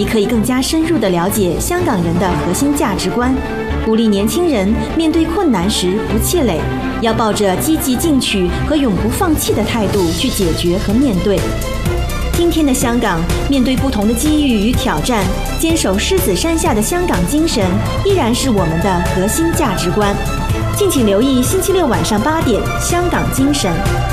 你可以更加深入地了解香港人的核心价值观，鼓励年轻人面对困难时不气馁，要抱着积极进取和永不放弃的态度去解决和面对。今天的香港，面对不同的机遇与挑战，坚守狮子山下的香港精神依然是我们的核心价值观。敬请留意星期六晚上8点《香港精神》。